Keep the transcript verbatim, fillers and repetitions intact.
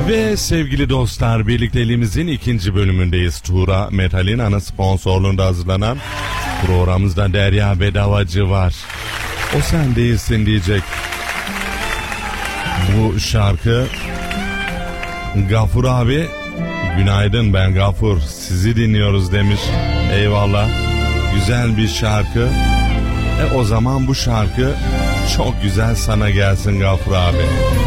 Ve sevgili dostlar, birlikteliğimizin ikinci bölümündeyiz. Tuğra Metal'in ana sponsorluğunda hazırlanan programımızda Derya Bedavacı var. O sen değilsin diyecek. Bu şarkı Gafur abi, günaydın ben Gafur, sizi dinliyoruz demiş. Eyvallah, güzel bir şarkı. E o zaman bu şarkı çok güzel sana gelsin Gafur abi.